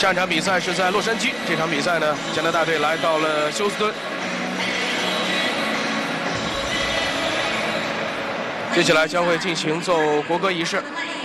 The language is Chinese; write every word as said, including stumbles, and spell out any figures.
上场比赛是在洛杉矶，这场比赛呢，加拿大队来到了休斯敦。接下来将会进行奏国歌仪式。